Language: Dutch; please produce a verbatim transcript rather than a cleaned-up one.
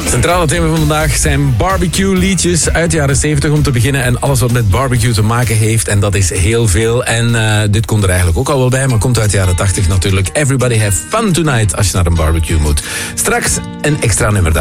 Centrale thema van vandaag zijn barbecue liedjes uit de jaren zeventig om te beginnen. En alles wat met barbecue te maken heeft. En dat is heel veel. En uh, dit komt er eigenlijk ook al wel bij. Maar komt uit de jaren tachtig natuurlijk. Everybody have fun tonight als je naar een barbecue moet. Straks een extra nummer daar.